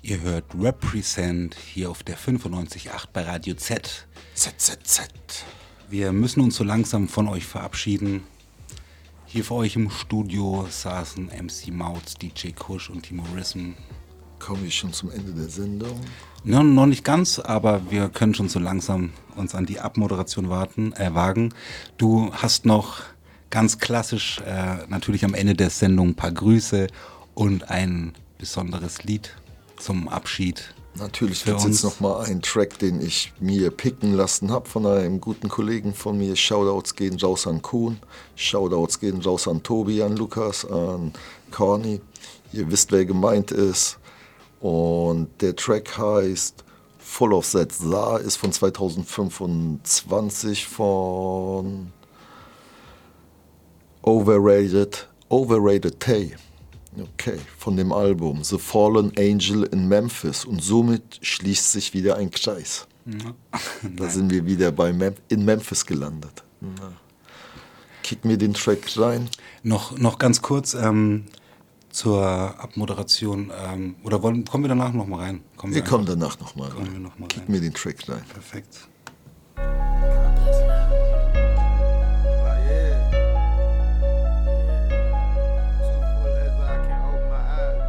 Ihr hört Represent hier auf der 95.8 bei Radio Z. ZZZ. Wir müssen uns so langsam von euch verabschieden. Hier für euch im Studio saßen MC Mautz, DJ Kush und Timo Rhythm. Kommen wir schon zum Ende der Sendung? Ja, noch nicht ganz, aber wir können schon so langsam uns an die Abmoderation wagen. Du hast noch ganz klassisch natürlich am Ende der Sendung ein paar Grüße und ein besonderes Lied zum Abschied. Natürlich gibt es jetzt nochmal einen Track, den ich mir picken lassen habe von einem guten Kollegen von mir. Shoutouts gehen raus an Kuhn, Shoutouts gehen raus an Tobi, an Lukas, an Corny. Ihr wisst, wer gemeint ist. Und der Track heißt Full of That Sa, ist von 2025 von Overrated Tay. Okay, von dem Album The Fallen Angel in Memphis. Und somit schließt sich wieder ein Kreis. Ja. Da sind wir wieder in Memphis gelandet. Ja. Kick mir den Track rein. Noch ganz kurz zur Abmoderation. Kommen wir danach nochmal rein? Wir kommen danach nochmal rein. Kick mir den Track rein. Perfekt.